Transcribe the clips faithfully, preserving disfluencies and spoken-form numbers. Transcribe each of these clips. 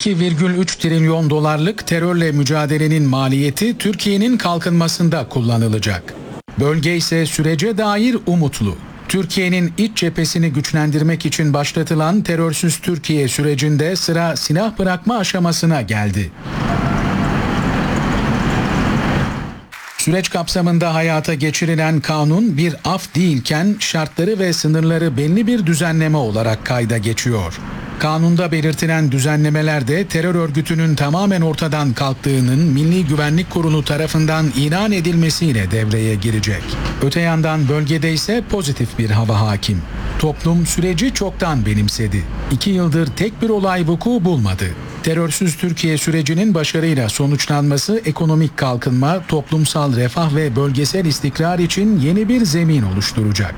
iki virgül üç trilyon dolarlık terörle mücadelenin maliyeti Türkiye'nin kalkınmasında kullanılacak. Bölge ise sürece dair umutlu. Türkiye'nin iç cephesini güçlendirmek için başlatılan terörsüz Türkiye sürecinde sıra silah bırakma aşamasına geldi. Süreç kapsamında hayata geçirilen kanun bir af değilken şartları ve sınırları belli bir düzenleme olarak kayda geçiyor. Kanunda belirtilen düzenlemelerde terör örgütünün tamamen ortadan kalktığının Milli Güvenlik Kurulu tarafından ilan edilmesiyle devreye girecek. Öte yandan bölgede ise pozitif bir hava hakim. Toplum süreci çoktan benimsedi. İki yıldır tek bir olay vuku bulmadı. Terörsüz Türkiye sürecinin başarıyla sonuçlanması ekonomik kalkınma, toplumsal refah ve bölgesel istikrar için yeni bir zemin oluşturacak.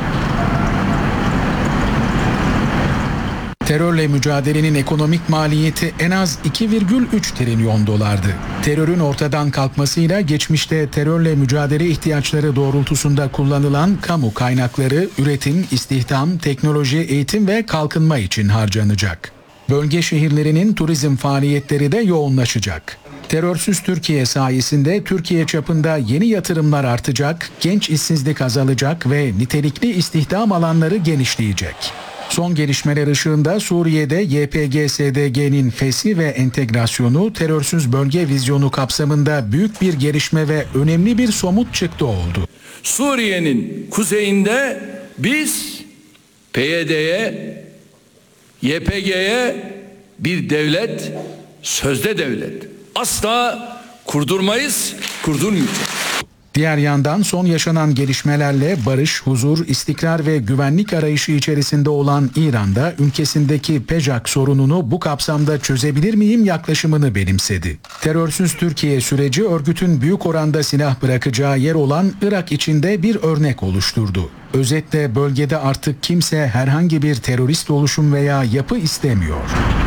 Terörle mücadelenin ekonomik maliyeti en az iki virgül üç trilyon dolardı. Terörün ortadan kalkmasıyla geçmişte terörle mücadele ihtiyaçları doğrultusunda kullanılan kamu kaynakları üretim, istihdam, teknoloji, eğitim ve kalkınma için harcanacak. Bölge şehirlerinin turizm faaliyetleri de yoğunlaşacak. Terörsüz Türkiye sayesinde Türkiye çapında yeni yatırımlar artacak, genç işsizlik azalacak ve nitelikli istihdam alanları genişleyecek. Son gelişmeler ışığında Suriye'de Y P G S D G'nin feshi ve entegrasyonu terörsüz bölge vizyonu kapsamında büyük bir gelişme ve önemli bir somut çıktı oldu. Suriye'nin kuzeyinde biz P Y D'ye, Y P G'ye bir devlet, sözde devlet asla kurdurmayız, kurdurmayacağız. Diğer yandan son yaşanan gelişmelerle barış, huzur, istikrar ve güvenlik arayışı içerisinde olan İran'da ülkesindeki PEJAK sorununu bu kapsamda çözebilir miyim yaklaşımını benimsedi. Terörsüz Türkiye süreci örgütün büyük oranda silah bırakacağı yer olan Irak içinde bir örnek oluşturdu. Özetle bölgede artık kimse herhangi bir terörist oluşum veya yapı istemiyor.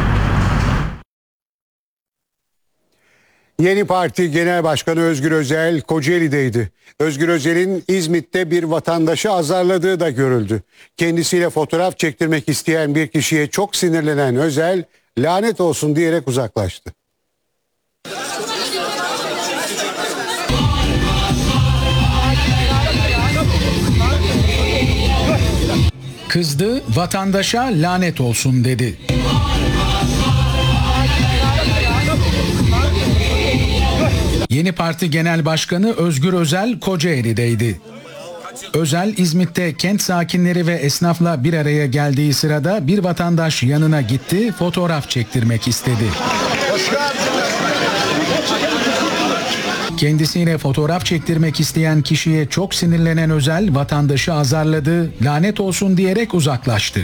Yeni Parti Genel Başkanı Özgür Özel Kocaeli'deydi. Özgür Özel'in İzmit'te bir vatandaşı azarladığı da görüldü. Kendisiyle fotoğraf çektirmek isteyen bir kişiye çok sinirlenen Özel lanet olsun diyerek uzaklaştı. Kızdı, vatandaşa lanet olsun dedi. Yeni Parti Genel Başkanı Özgür Özel Kocaeli'deydi. Özel, İzmit'te kent sakinleri ve esnafla bir araya geldiği sırada bir vatandaş yanına gitti, fotoğraf çektirmek istedi. Kendisiyle fotoğraf çektirmek isteyen kişiye çok sinirlenen Özel, vatandaşı azarladı, lanet olsun diyerek uzaklaştı.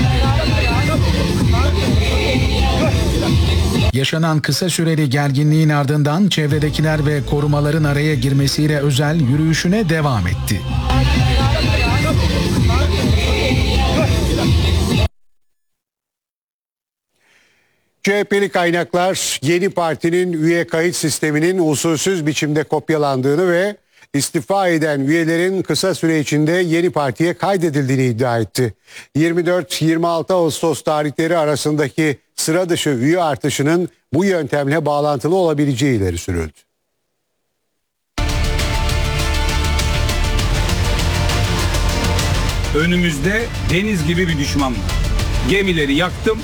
Yaşanan kısa süreli gerginliğin ardından çevredekiler ve korumaların araya girmesiyle Özel yürüyüşüne devam etti. C H P'li kaynaklar Yeni Parti'nin üye kayıt sisteminin usulsüz biçimde kopyalandığını ve istifa eden üyelerin kısa süre içinde Yeni Parti'ye kaydedildiğini iddia etti. yirmi dört yirmi altı Ağustos tarihleri arasındaki sıra dışı üye artışının bu yöntemle bağlantılı olabileceği ileri sürüldü. Önümüzde deniz gibi bir düşman var. Gemileri yaktım.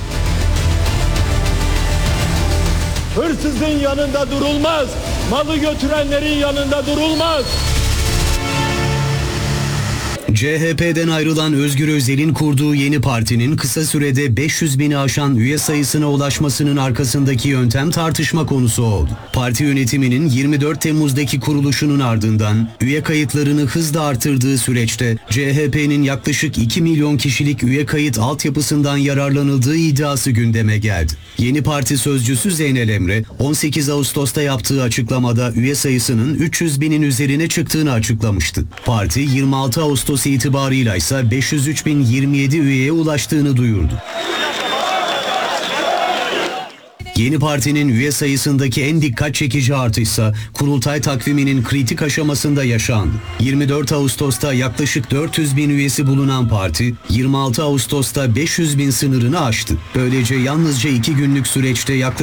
Hırsızın yanında durulmaz. Malı götürenlerin yanında durulmaz. C H P'den ayrılan Özgür Özel'in kurduğu Yeni Parti'nin kısa sürede beş yüz bini aşan üye sayısına ulaşmasının arkasındaki yöntem tartışma konusu oldu. Parti yönetiminin yirmi dört Temmuz'daki kuruluşunun ardından üye kayıtlarını hızla artırdığı süreçte C H P'nin yaklaşık iki milyon kişilik üye kayıt altyapısından yararlanıldığı iddiası gündeme geldi. Yeni Parti sözcüsü Zeynel Emre on sekiz Ağustos'ta yaptığı açıklamada üye sayısının üç yüz binin üzerine çıktığını açıklamıştı. Parti yirmi altı Ağustos itibarıyla ise beş yüz üç bin yirmi yedi üyeye ulaştığını duyurdu. Yeni Parti'nin üye sayısındaki en dikkat çekici artışsa kurultay takviminin kritik aşamasında yaşandı. yirmi dört Ağustos'ta yaklaşık dört yüz bin üyesi bulunan parti yirmi altı Ağustos'ta beş yüz bin sınırını aştı. Böylece yalnızca iki günlük süreçte yaklaşık